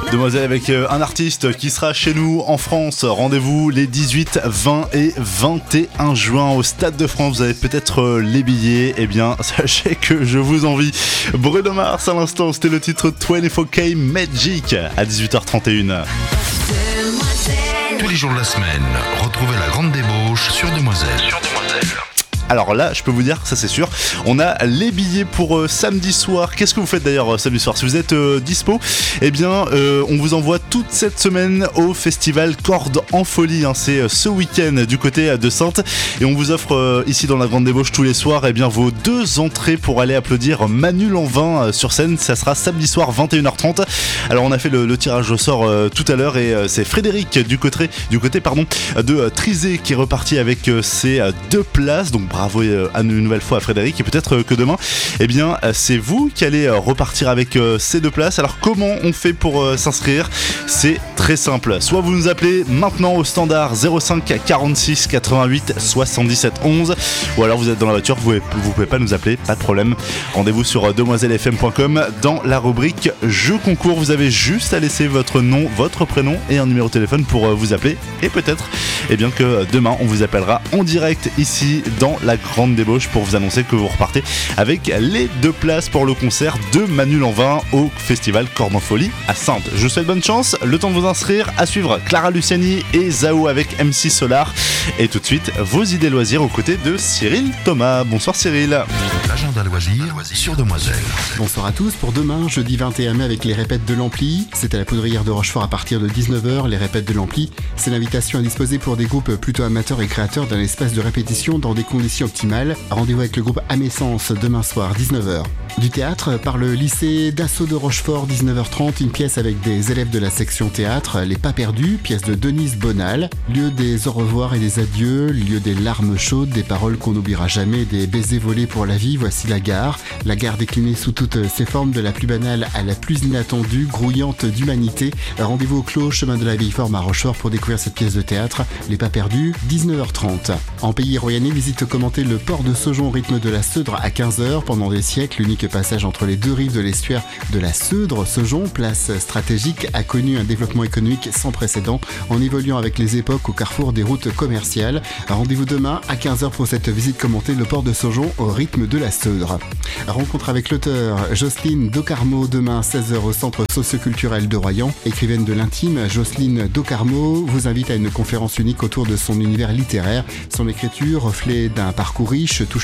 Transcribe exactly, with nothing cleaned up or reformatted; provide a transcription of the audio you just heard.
Demoiselle avec un artiste qui sera chez nous en France. Rendez-vous les dix-huit, vingt et vingt et un juin au Stade de France. Vous avez peut-être les billets. Eh bien, sachez que je vous envie. Bruno Mars à l'instant, c'était le titre vingt-quatre K Magic à dix-huit heures trente et une. Tous les jours de la semaine, retrouvez la grande débauche sur Demoiselle. Sur Demoiselle. Alors là, je peux vous dire, ça c'est sûr, on a les billets pour euh, samedi soir. Qu'est-ce que vous faites d'ailleurs euh, samedi soir ? Si vous êtes euh, dispo, eh bien, euh, on vous envoie toute cette semaine au festival Cordes en Folie. Hein. C'est euh, ce week-end du côté de Saintes. Et on vous offre euh, ici dans la Grande Débauche tous les soirs eh bien, vos deux entrées pour aller applaudir Manu Lanvin euh, sur scène. Ça sera samedi soir, vingt et une heures trente. Alors on a fait le, le tirage au sort euh, tout à l'heure et euh, c'est Frédéric du côté, du côté pardon, de euh, Trizé qui est reparti avec euh, ses euh, deux places. Donc bravo à une nouvelle fois à Frédéric et peut-être que demain eh bien c'est vous qui allez repartir avec ces deux places. Alors comment on fait pour s'inscrire ? C'est très simple, soit vous nous appelez maintenant au standard zéro cinq quarante-six quatre-vingt-huit soixante-dix-sept onze ou alors vous êtes dans la voiture, vous ne pouvez, pouvez pas nous appeler, pas de problème. Rendez-vous sur demoiselle f m point com dans la rubrique Jeux concours. Vous avez juste à laisser votre nom, votre prénom et un numéro de téléphone pour vous appeler et peut-être eh bien que demain on vous appellera en direct ici dans la grande débauche pour vous annoncer que vous repartez avec les deux places pour le concert de Manu Lanvin au festival Cordes en Folie à Saintes. Je vous souhaite bonne chance, le temps de vous inscrire, à suivre Clara Luciani et Zao avec M C Solar et tout de suite vos idées loisirs aux côtés de Cyril Thomas. Bonsoir Cyril. L'agenda loisirs sur Demoiselle. Bonsoir à tous, pour demain jeudi vingt et un mai avec les répètes de l'Ampli. C'est à la Poudrière de Rochefort à partir de dix-neuf heures. Les répètes de l'Ampli, c'est l'invitation à disposer pour des groupes plutôt amateurs et créateurs d'un espace de répétition dans des conditions optimales. Rendez-vous avec le groupe Amessence demain soir, dix-neuf heures. Du théâtre par le lycée d'Assaut de Rochefort, dix-neuf heures trente, une pièce avec des élèves de la section théâtre, Les Pas Perdus, pièce de Denise Bonal. Lieu des au revoir et des adieux, lieu des larmes chaudes, des paroles qu'on n'oubliera jamais, des baisers volés pour la vie, voici la gare. La gare déclinée sous toutes ses formes, de la plus banale à la plus inattendue, grouillante d'humanité. Rendez-vous au Clos, chemin de la Vieille-Forme à Rochefort pour découvrir cette pièce de théâtre, Les Pas Perdus, dix-neuf heures trente. En pays royannais, visite commentée le port de Saujon au rythme de la Seudre à quinze heures. Pendant des siècles, l'unique passage entre les deux rives de l'estuaire de la Seudre, Saujon, place stratégique, a connu un développement économique sans précédent en évoluant avec les époques au carrefour des routes commerciales. Rendez-vous demain à quinze heures pour cette visite commentée le port de Saujon au rythme de la Seudre. Rencontre avec l'auteur Jocelyne Docarmo demain seize heures au centre socioculturel de Royan. Écrivaine de l'intime, Jocelyne Docarmo vous invite à une conférence unique autour de son univers littéraire. Son écriture, reflet d'un parcours riche, touche